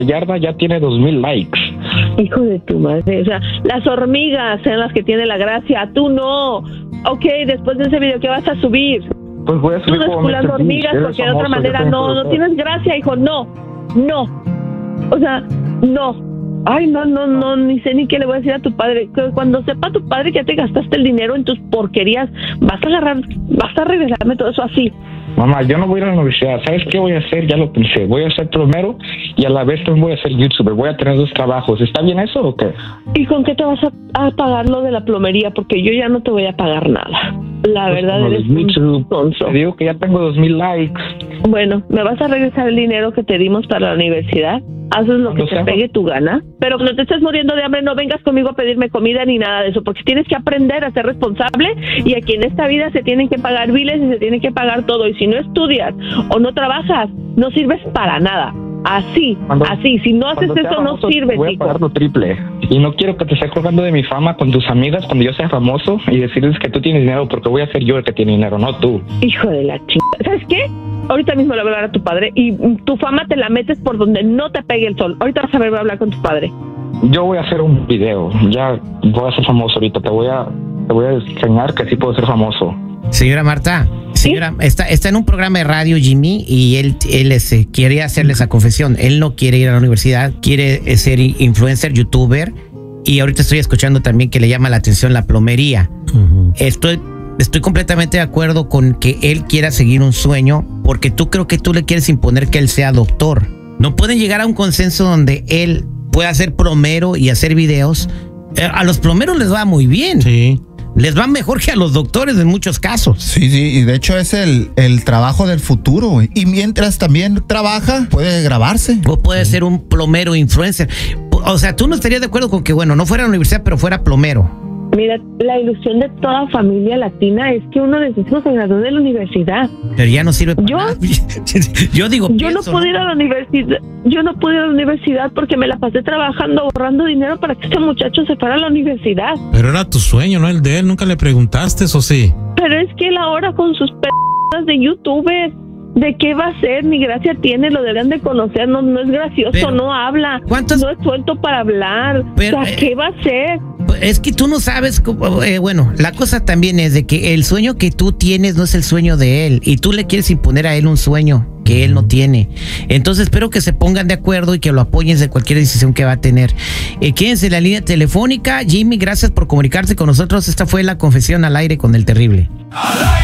yarda ya tiene 2,000 likes. Hijo de tu madre, o sea, las hormigas son las que tienen la gracia, tú no. Ok, después de ese video, ¿qué vas a subir? Pues voy a subir tú como las hormigas, porque de otra manera no tienes gracia, hijo, no. O sea, no. Ay, no, ni sé ni qué le voy a decir a tu padre. Cuando sepa tu padre que ya te gastaste el dinero en tus porquerías, vas a regresarme todo eso así. Mamá, yo no voy a ir a la universidad. ¿Sabes qué voy a hacer? Ya lo pensé. Voy a ser plomero y a la vez también voy a ser youtuber. Voy a tener 2 trabajos. ¿Está bien eso o qué? ¿Y con qué te vas a pagar lo de la plomería? Porque yo ya no te voy a pagar nada. La verdad eres un tonso. Te digo que ya tengo 2,000 likes. Bueno, ¿me vas a regresar el dinero que te dimos para la universidad? Haces lo que te pegue tu gana, pero cuando te estés muriendo de hambre no vengas conmigo a pedirme comida ni nada de eso, porque tienes que aprender a ser responsable y aquí en esta vida se tienen que pagar biles y se tiene que pagar todo, y si no estudias o no trabajas, no sirves para nada. Así, si no haces eso no sirves. Voy a pagar lo triple y no quiero que te estés colgando de mi fama con tus amigas cuando yo sea famoso y decirles que tú tienes dinero, porque voy a ser yo el que tiene dinero, no tú. Hijo de la chingada. ¿Sabes qué? Ahorita mismo le voy a hablar a tu padre y tu fama te la metes por donde no te pegue el sol. Ahorita vas a ver, voy a hablar con tu padre. Yo voy a hacer un video, ya voy a ser famoso ahorita, te voy a enseñar que sí puedo ser famoso. Señora Marta, señora, ¿sí? está en un programa de radio, Jimmy, y él quiere hacerle esa confesión. Él no quiere ir a la universidad, quiere ser influencer, youtuber, y ahorita estoy escuchando también que le llama la atención la plomería. Estoy completamente de acuerdo con que él quiera seguir un sueño, porque creo que tú le quieres imponer que él sea doctor. No pueden llegar a un consenso donde él pueda ser plomero y hacer videos. A los plomeros les va muy bien. Sí. Les va mejor que a los doctores en muchos casos. Sí, y de hecho es el trabajo del futuro, güey. Y mientras también trabaja, puede grabarse. O puede ser un plomero influencer. O sea, tú no estarías de acuerdo con que, bueno, no fuera a la universidad, pero fuera plomero. Mira, la ilusión de toda familia latina es que uno de sus hijos se gradúe de la universidad. Pero ya no sirve para nada. Yo no pude ir a la universidad. Yo no pude ir a la universidad porque me la pasé trabajando, ahorrando dinero para que este muchacho se fuera a la universidad. Pero era tu sueño, no el de él. ¿Nunca le preguntaste, o sí? Pero es que él ahora con sus de youtuber, ¿de qué va a ser? Ni gracia tiene, lo deberían de conocer, no es gracioso, pero, no habla, no es suelto para hablar, pero, o sea, ¿qué va a hacer? Es que tú no sabes, bueno, la cosa también es de que el sueño que tú tienes no es el sueño de él, y tú le quieres imponer a él un sueño que él no tiene. Entonces espero que se pongan de acuerdo y que lo apoyen de cualquier decisión que va a tener. Quédense en la línea telefónica. Jimmy, gracias por comunicarse con nosotros. Esta fue la confesión al aire con el terrible.